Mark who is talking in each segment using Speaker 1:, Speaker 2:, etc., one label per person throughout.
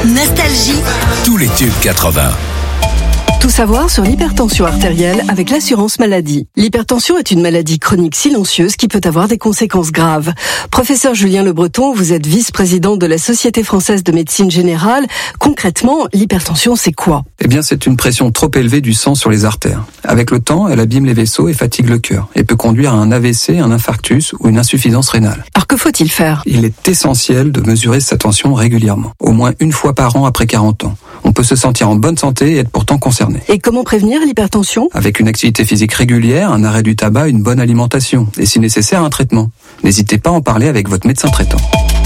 Speaker 1: Nostalgie.
Speaker 2: Tous les tubes 80.
Speaker 3: Tout savoir sur l'hypertension artérielle avec l'assurance maladie. L'hypertension est une maladie chronique silencieuse qui peut avoir des conséquences graves. Professeur Julien Le Breton, vous êtes vice-président de la Société française de médecine générale. Concrètement, l'hypertension, c'est quoi ?
Speaker 4: Eh bien, c'est une pression trop élevée du sang sur les artères. Avec le temps, elle abîme les vaisseaux et fatigue le cœur et peut conduire à un AVC, un infarctus ou une insuffisance rénale.
Speaker 3: Alors que faut-il faire ?
Speaker 4: Il est essentiel de mesurer sa tension régulièrement, au moins une fois par an après 40 ans. On peut se sentir en bonne santé et être pourtant concerné.
Speaker 3: Et comment prévenir l'hypertension ?
Speaker 4: Avec une activité physique régulière, un arrêt du tabac, une bonne alimentation et si nécessaire un traitement. N'hésitez pas à en parler avec votre médecin traitant.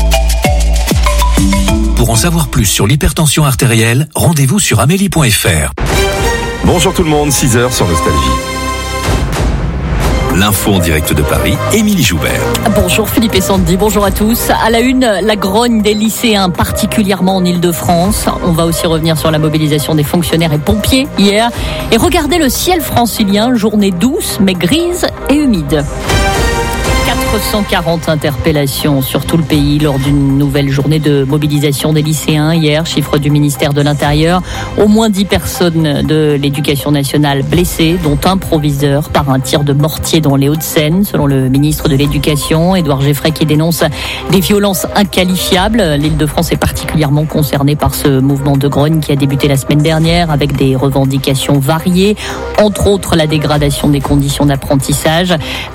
Speaker 2: Pour en savoir plus sur l'hypertension artérielle, rendez-vous sur amélie.fr.
Speaker 5: Bonjour tout le monde, 6h sur Nostalgie.
Speaker 2: L'info en direct de Paris, Émilie Joubert.
Speaker 6: Bonjour Philippe et Sandy, bonjour à tous. À la une, la grogne des lycéens, particulièrement en Ile-de-France. On va aussi revenir sur la mobilisation des fonctionnaires et pompiers hier. Et regardez le ciel francilien, journée douce mais grise et humide. 440 interpellations sur tout le pays lors d'une nouvelle journée de mobilisation des lycéens hier, chiffre du ministère de l'Intérieur. Au moins 10 personnes de l'Éducation nationale blessées, dont un proviseur par un tir de mortier dans les Hauts-de-Seine, selon le ministre de l'Éducation, Édouard Geffray, qui dénonce des violences inqualifiables. L'Île-de-France est particulièrement concernée par ce mouvement de grogne qui a débuté la semaine dernière avec des revendications variées, entre autres la dégradation des conditions d'apprentissage.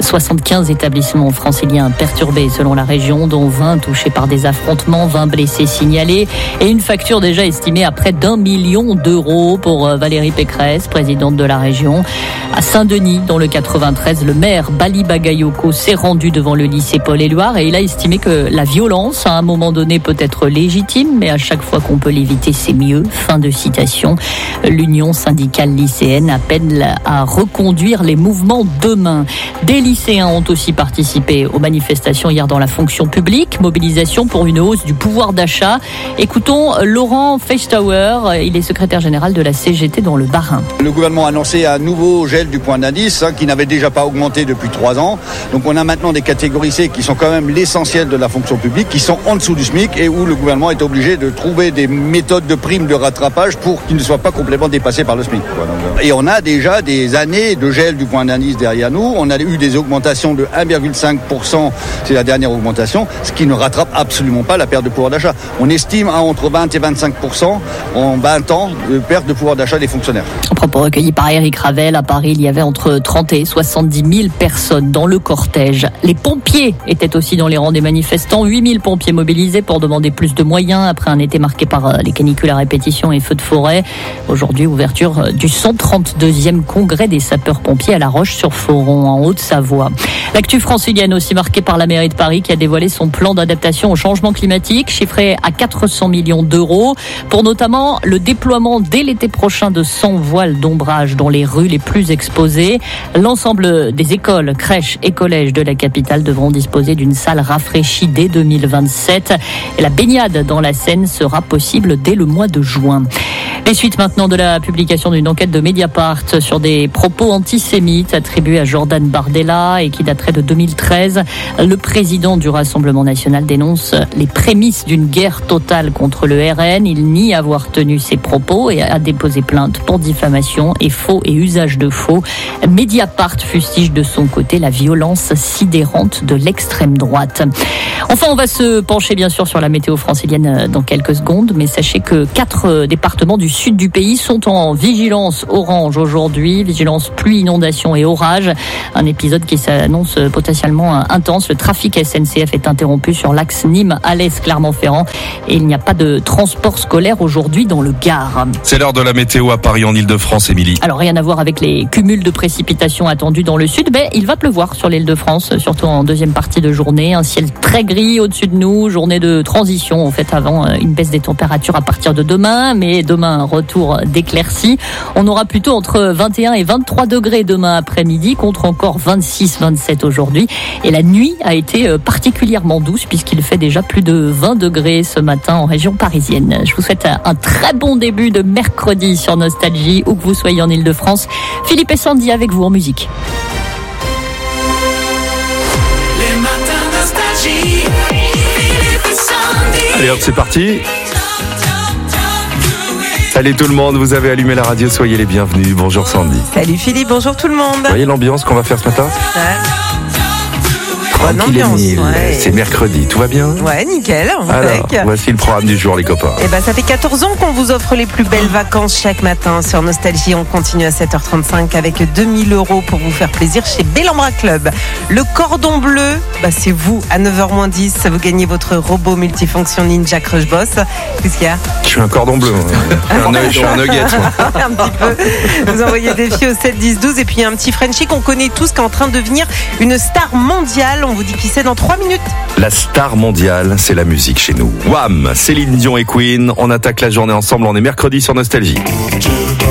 Speaker 6: 75 établissements franciliens perturbés selon la région, dont 20 touchés par des affrontements, 20 blessés signalés et une facture déjà estimée à près d'1 million d'euros pour Valérie Pécresse, présidente de la région. À Saint-Denis, dans le 93, le maire Bali Bagayoko s'est rendu devant le lycée Paul-Éluard et il a estimé que la violence, à un moment donné, peut être légitime, mais à chaque fois qu'on peut l'éviter, c'est mieux. Fin de citation. L'Union syndicale lycéenne appelle à reconduire les mouvements demain. Des lycéens ont aussi participé aux manifestations hier dans la fonction publique. Mobilisation pour une hausse du pouvoir d'achat. Écoutons Laurent Feistauer, il est secrétaire général de la CGT dans le Bas-Rhin.
Speaker 7: Le gouvernement a annoncé un nouveau gel du point d'indice qui n'avait déjà pas augmenté depuis 3 ans. Donc on a maintenant des catégories C qui sont quand même l'essentiel de la fonction publique, qui sont en dessous du SMIC et où le gouvernement est obligé de trouver des méthodes de primes de rattrapage pour qu'ils ne soient pas complètement dépassés par le SMIC. Et on a déjà des années de gel du point d'indice derrière nous. On a eu des augmentations de 1,5%, c'est la dernière augmentation, ce qui ne rattrape absolument pas la perte de pouvoir d'achat. On estime à entre 20 et 25% en 20 ans de perte de pouvoir d'achat des fonctionnaires.
Speaker 6: Propos recueillis par Éric Ravel. À Paris, il y avait entre 30 et 70 000 personnes dans le cortège. Les pompiers étaient aussi dans les rangs des manifestants. 8 000 pompiers mobilisés pour demander plus de moyens après un été marqué par les canicules à répétition et feux de forêt. Aujourd'hui, ouverture du 132e congrès des sapeurs-pompiers à La Roche-sur-Foron, en Haute-Savoie. L'actu francilienne aussi marquée par la mairie de Paris qui a dévoilé son plan d'adaptation au changement climatique, chiffré à 400 millions d'euros, pour notamment le déploiement dès l'été prochain de 100 voiles d'ombrage dans les rues les plus exposées. L'ensemble des écoles, crèches et collèges de la capitale devront disposer d'une salle rafraîchie dès 2027. Et la baignade dans la Seine sera possible dès le mois de juin. Les suites maintenant de la publication d'une enquête de Mediapart sur des propos antisémites attribués à Jordan Bardella et qui daterait de 2013. Le président du Rassemblement national dénonce les prémices d'une guerre totale contre le RN. Il nie avoir tenu ses propos et a déposé plainte pour diffamation et faux et usage de faux. Mediapart fustige de son côté la violence sidérante de l'extrême droite. Enfin, on va se pencher bien sûr sur la météo francilienne dans quelques secondes, mais sachez que 4 départements du sud du pays sont en vigilance orange aujourd'hui, vigilance pluie, inondation et orage. Un épisode qui s'annonce potentiellement intense. Le trafic SNCF est interrompu sur l'axe Nîmes-Alès-Clermont-Ferrand et il n'y a pas de transport scolaire aujourd'hui dans le Gard.
Speaker 5: C'est l'heure de la météo à Paris en Ile-de-France, Émilie.
Speaker 6: Alors rien à voir avec les cumuls de précipitations attendus dans le sud, mais il va pleuvoir sur l'Île-de-France, surtout en deuxième partie de journée. Un ciel très gris au-dessus de nous, journée de transition en fait avant une baisse des températures à partir de demain, mais demain un retour d'éclaircies. On aura plutôt entre 21 et 23 degrés demain après-midi contre encore 26-27 aujourd'hui. Et la nuit a été particulièrement douce puisqu'il fait déjà plus de 20 degrés ce matin en région parisienne. Je vous souhaite un très bon début de mercredi sur Nostalgie, où que vous soyez en Ile-de-France. Philippe et Sandy avec vous en musique.
Speaker 1: Les matins. Nostalgie.
Speaker 5: Allez hop, c'est parti. Allez tout le monde, vous avez allumé la radio, soyez les bienvenus. Bonjour Sandy.
Speaker 8: Salut Philippe, bonjour tout le monde.
Speaker 5: Vous voyez l'ambiance qu'on va faire ce matin ?
Speaker 8: Bonne ambiance. Ouais.
Speaker 5: C'est mercredi, tout va bien ?
Speaker 8: Ouais, nickel.
Speaker 5: Alors, voici le programme du jour les copains.
Speaker 8: Eh ben, ça fait 14 ans qu'on vous offre les plus belles vacances chaque matin sur Nostalgie. On continue à 7h35 avec 2000 € pour vous faire plaisir chez Bellambra Club. Le cordon bleu, c'est vous à 9h-10. Vous gagnez votre robot multifonction Ninja Crush Boss. Qu'est-ce qu'il y a ?
Speaker 5: Je suis un cordon bleu. Je suis un nugget.
Speaker 8: Un petit peu. Vous envoyez des filles au 7 10 12 et puis il y a un petit Frenchie qu'on connaît tous qui est en train de devenir une star mondiale. On vous dit qui c'est dans 3 minutes.
Speaker 5: La star mondiale, c'est la musique chez nous. Wham, Céline Dion et Queen. On attaque la journée ensemble. On est mercredi sur Nostalgie.